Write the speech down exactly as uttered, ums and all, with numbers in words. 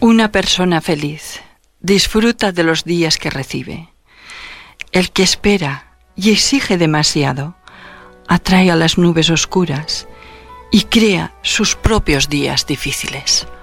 Una persona feliz disfruta de los días que recibe. El que espera y exige demasiado atrae a las nubes oscuras y crea sus propios días difíciles.